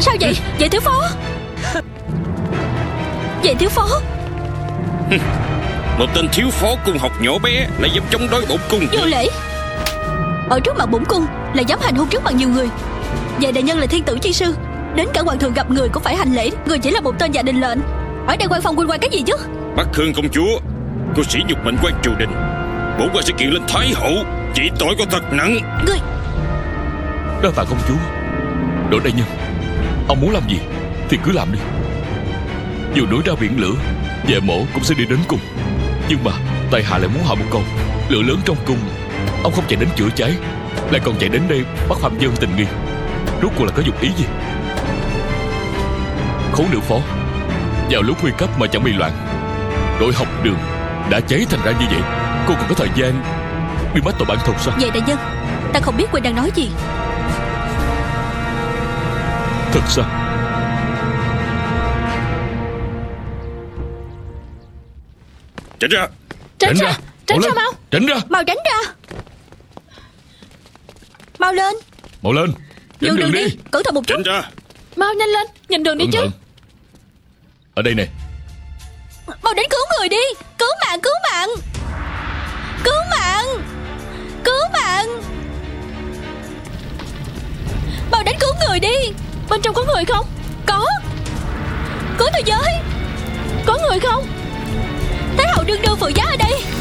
Sao vậy? Vệ thiếu phó. Vệ thiếu phó. Một tên thiếu phó cung học nhỏ bé lại dám chống đối bổn cung. Vô lễ. Ở trước mặt bổn cung lại dám hành hung trước mặt nhiều người. Vệ đại nhân là thiên tử chi sư, đến cả hoàng thượng gặp người cũng phải hành lễ. Người chỉ là một tên dạ đình lệnh, ở đây quan phong huynh quan cái gì chứ? Bắc Hương công chúa, cô sĩ nhục mệnh quan triều đình, bổn quan sẽ kiện lên thái hậu, chỉ tội có thật nặng. Ngươi. Đa tạ công chúa. Đỗ đại nhân, ông muốn làm gì thì cứ làm đi. Dù núi ra biển lửa, vệ mổ cũng sẽ đi đến cùng. Nhưng mà tại hạ lại muốn hỏi một câu. Lửa lớn trong cung, ông không chạy đến chữa cháy, lại còn chạy đến đây bắt phạm nhân tình nghi, rốt cuộc là có dụng ý gì? Khố nữ phó, vào lúc nguy cấp mà chẳng bị loạn, đội học đường đã cháy thành ra như vậy, cô còn có thời gian đi bắt tội bản thù sao? Vệ đại nhân, ta không biết huynh đang nói gì. Thật sao? Tránh ra. Tránh ra. Tránh ra mau. Tránh ra. Mau tránh ra. Mau lên. Mau lên. Nhường đường đi. Cẩn thận một chút. Tránh ra. Mau nhanh lên. Nhìn đường đi chứ. Ở đây nè. Mau đến cứu người đi. Cứu mạng, cứu mạng. Cứu mạng. Cứu mạng. Mau đến cứu người đi. Bên trong có người không? Có. Cứu tôi với. Có người không? Thái hậu đương đương phụ giá ở đây.